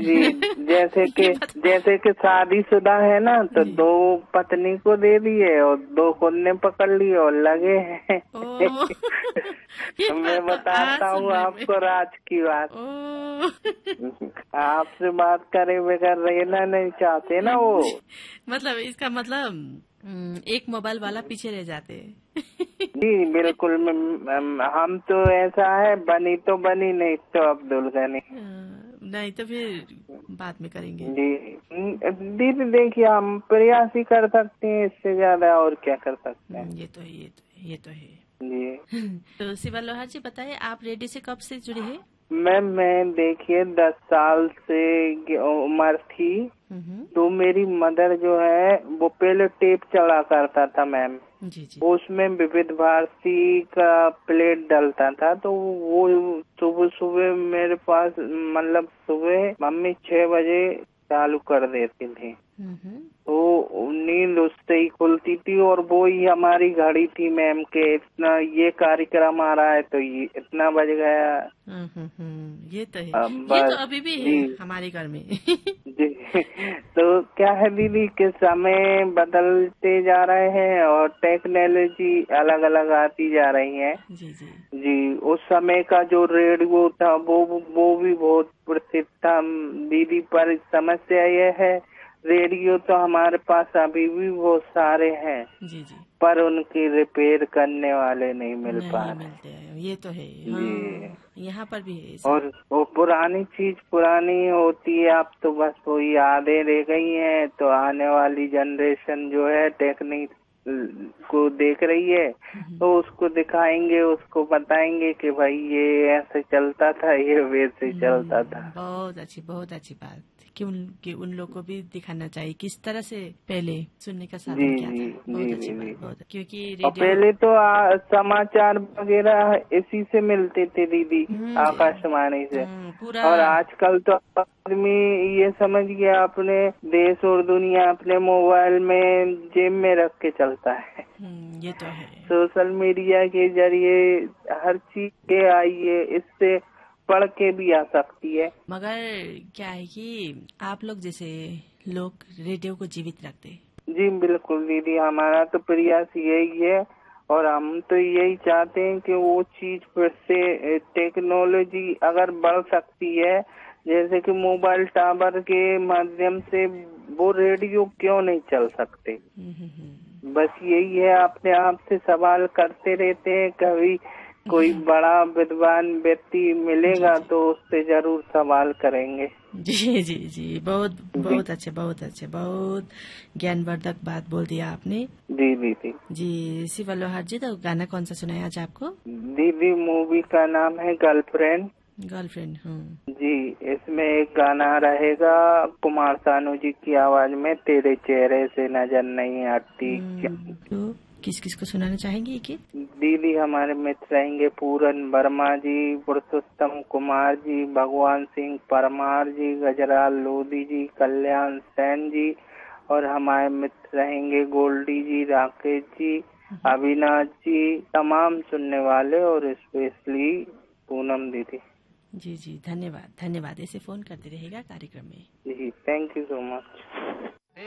जी जैसे कि शादीशुदा है ना, तो 2 पत्नी को दे दिए और 2 खुद ने पकड़ लिए और लगे हैं। मैं बताता हूँ आपको राज की बात। आपसे बात करे बगैर रहना नहीं चाहते ना वो। मतलब इसका मतलब एक मोबाइल वाला पीछे रह जाते हैं। जी बिल्कुल। हम तो ऐसा है, बनी तो बनी, नहीं तो अब्दुल गनी। नहीं तो फिर बाद में करेंगे। जी दीदी देखिए, हम प्रयास ही कर सकते हैं, इससे ज्यादा और क्या कर सकते हैं। ये तो है, ये तो है। जी तो शिवा लोहार जी बताइए, आप रेडियो से कब से जुड़े हैं? मैं देखिए 10 साल से उम्र थी, तो मेरी मदर जो है वो पहले टेप चला करता था मैम। जी जी। उसमें विविध भारती का प्लेट डलता था, तो वो सुबह सुबह मेरे पास, मतलब सुबह मम्मी 6 बजे चालू कर देती थी, तो नींद उससे ही खुलती थी। और वो ही हमारी घड़ी थी मैम के, इतना ये कार्यक्रम आ रहा है तो ये इतना बज गया। ये तो है, ये तो बस अभी भी है जी हमारे घर में। जी। तो क्या है दीदी के समय बदलते जा रहे हैं और टेक्नोलॉजी अलग अलग आती जा रही है। जी जी जी उस समय का जो रेडियो था वो भी बहुत प्रसिद्ध था दीदी, पर समस्या ये है रेडियो तो हमारे पास अभी भी बहुत सारे हैं, जी जी। पर उनकी रिपेयर करने वाले नहीं मिल पा नहीं रहे। मिलते हैं, ये तो है। जी हाँ, यहाँ पर भी है ऐसा। और वो पुरानी चीज पुरानी होती है, अब तो बस वो यादें रह गई हैं। तो आने वाली जनरेशन जो है टेक्निक को देख रही है, तो उसको दिखाएंगे, उसको बताएंगे कि भाई ये ऐसे चलता था, ये वैसे चलता था। बहुत अच्छी बात कि उन लोग को भी दिखाना चाहिए किस तरह से पहले सुनने का जी साधन क्या जी था। बहुत जी अच्छी जी बात, जी। बहुत, क्योंकि और रेडियो। पहले तो समाचार वगैरह इसी से मिलते थे दीदी, आकाशवाणी से। पूरा। और आजकल तो आदमी ये समझ गया अपने देश और दुनिया अपने मोबाइल में जेब में रख के चलता है। ये तो है। सोशल मीडिया के जरिए हर चीज के आई है, इससे पढ़ के भी आ सकती है। मगर क्या है कि आप लोग जैसे लोग रेडियो को जीवित रखते। जी बिल्कुल दीदी, हमारा तो प्रयास यही है और हम तो यही चाहते हैं कि वो चीज फिर से टेक्नोलॉजी अगर बढ़ सकती है, जैसे कि मोबाइल टावर के माध्यम से, वो रेडियो क्यों नहीं चल सकते। बस यही है, अपने आप से सवाल करते रहते हैं। कभी कोई बड़ा विद्वान व्यक्ति मिलेगा तो उससे जरूर सवाल करेंगे। जी जी जी, बहुत जी बहुत अच्छे, बहुत ज्ञानवर्धक बात बोल दिया आपने। जी दीदी। जी शिवा लोहार जी, तो गाना कौन सा सुनाया आज आपको? दीदी मूवी का नाम है गर्लफ्रेंड। गर्लफ्रेंड। जी इसमें एक गाना रहेगा कुमार सानू जी की आवाज में, तेरे चेहरे से नजर नहीं हटती। तो किस किस को सुनाना चाहेंगे ये? दीदी हमारे मित्र रहेंगे पूरन वर्मा जी, पुरुषोत्तम कुमार जी, भगवान सिंह परमार जी, गजराल लोधी जी, कल्याण सेन जी, और हमारे मित्र रहेंगे गोल्डी जी, राकेश जी, अविनाश जी, तमाम सुनने वाले और स्पेशली पूनम दीदी। जी जी, धन्यवाद धन्यवाद, ऐसे फोन करते रहेगा कार्यक्रम में। जी थैंक यू सो मच।